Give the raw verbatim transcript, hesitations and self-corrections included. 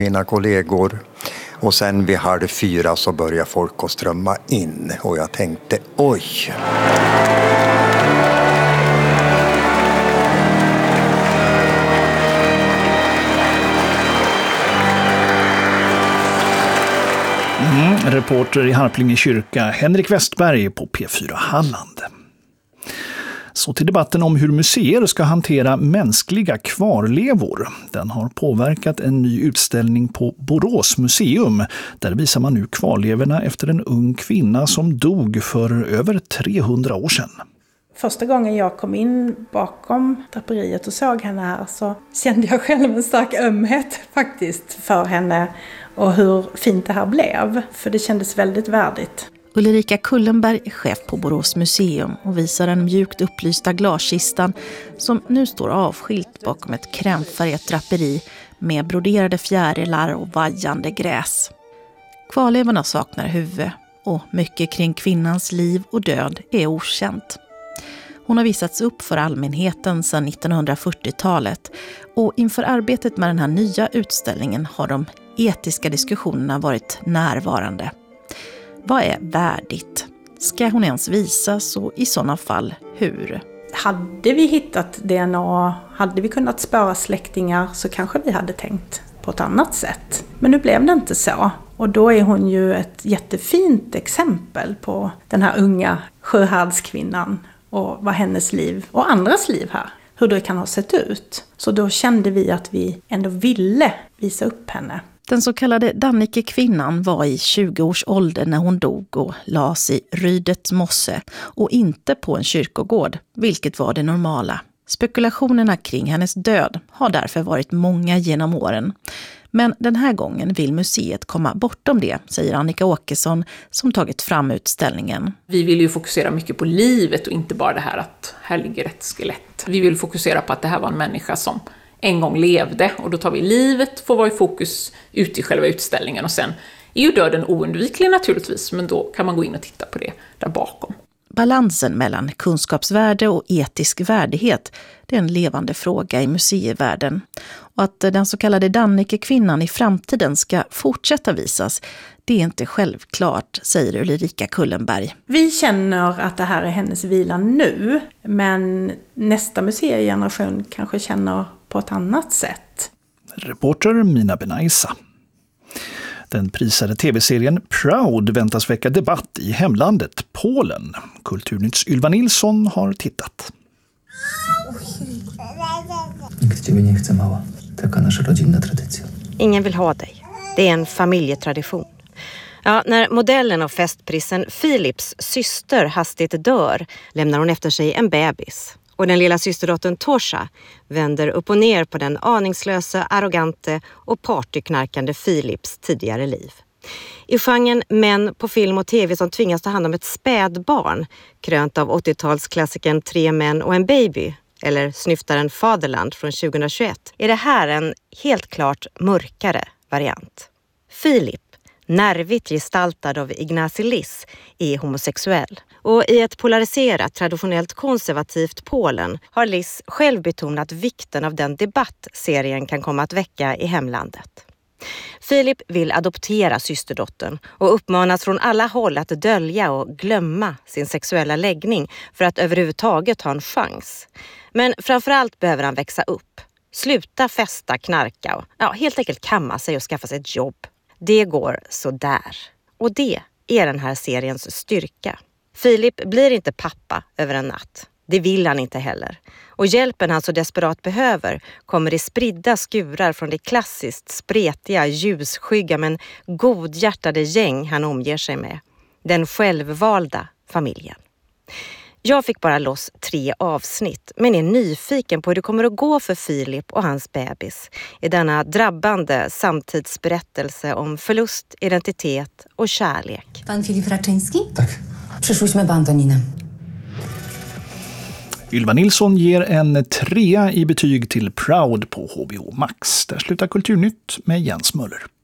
mina kollegor. Och sen vid halv fyra så började folk att strömma in. Och jag tänkte, oj! Mm, reporter i Harplinge kyrka, Henrik Westberg på P fyra Halland. Så till debatten om hur museer ska hantera mänskliga kvarlevor. Den har påverkat en ny utställning på Borås museum. Där visar man nu kvarlevorna efter en ung kvinna som dog för över trehundra år sedan. Första gången jag kom in bakom draperiet och såg henne här så kände jag själv en stark ömhet faktiskt för henne och hur fint det här blev. För det kändes väldigt värdigt. Ulrika Kullenberg är chef på Borås museum och visar den mjukt upplysta glaskistan som nu står avskilt bakom ett krämfärgat draperi med broderade fjärilar och vajande gräs. Kvarlevorna saknar huvud och mycket kring kvinnans liv och död är okänt. Hon har visats upp för allmänheten sedan nittonhundrafyrtiotalet och inför arbetet med den här nya utställningen har de etiska diskussionerna varit närvarande. Vad är värdigt? Ska hon ens visas och i sådana fall hur? Hade vi hittat D N A, hade vi kunnat spåra släktingar så kanske vi hade tänkt på ett annat sätt. Men nu blev det inte så. Och då är hon ju ett jättefint exempel på den här unga sjöhärdskvinnan och vad hennes liv och andras liv här, hur det kan ha sett ut. Så då kände vi att vi ändå ville visa upp henne. Den så kallade Dannike-kvinnan var i tjugo års ålder när hon dog och lades i Rydets mosse och inte på en kyrkogård, vilket var det normala. Spekulationerna kring hennes död har därför varit många genom åren. Men den här gången vill museet komma bortom det, säger Annika Åkesson som tagit fram utställningen. Vi vill ju fokusera mycket på livet och inte bara det här att här ligger ett skelett. Vi vill fokusera på att det här var en människa som en gång levde och då tar vi livet, får vara i fokus ute i själva utställningen och sen är ju döden oundviklig naturligtvis, men då kan man gå in och titta på det där bakom. Balansen mellan kunskapsvärde och etisk värdighet, det är en levande fråga i museivärlden. Och att den så kallade Dannike-kvinnan i framtiden ska fortsätta visas, det är inte självklart, säger Ulrika Kullenberg. Vi känner att det här är hennes vila nu, men nästa museigeneration kanske känner på ett annat sätt. Reporter Mina Benaisa. Den prisade tv-serien Proud väntas väcka debatt i hemlandet Polen. Kulturnytts Ylva Nilsson har tittat. Ingen vill ha dig. Det är en familjetradition. Ja, när modellen och festprisen Philips syster hastigt dör lämnar hon efter sig en bebis. Och den lilla systerdottern Tosha vänder upp och ner på den aningslösa, arrogante och partyknarkande Philips tidigare liv. I genren män på film och tv som tvingas ta hand om ett spädbarn, krönt av åttiotalsklassikern Tre män och en baby, eller snyftaren Faderland från tjugohundratjugoett, är det här en helt klart mörkare variant. Philip, nervigt gestaltad av Ignacy Liss, är homosexuell. Och i ett polariserat, traditionellt konservativt Polen har Liss själv betonat vikten av den debatt serien kan komma att väcka i hemlandet. Filip vill adoptera systerdottern och uppmanas från alla håll att dölja och glömma sin sexuella läggning för att överhuvudtaget ha en chans. Men framförallt behöver han växa upp, sluta festa, knarka och ja, helt enkelt kamma sig och skaffa sig ett jobb. Det går så där. Och det är den här seriens styrka. Filip blir inte pappa över en natt. Det vill han inte heller. Och hjälpen han så desperat behöver kommer i spridda skurar från det klassiskt spretiga, ljusskygga men godhjärtade gäng han omger sig med. Den självvalda familjen. Jag fick bara loss tre avsnitt men är nyfiken på hur det kommer att gå för Filip och hans bebis i denna drabbande samtidsberättelse om förlust, identitet och kärlek. Pan Filip Raczyński? Tak. Przyszłyśmy po Antonina. Ylva Nilsson ger en trea i betyg till Proud på H B O Max. Där slutar Kulturnytt med Jens Möller.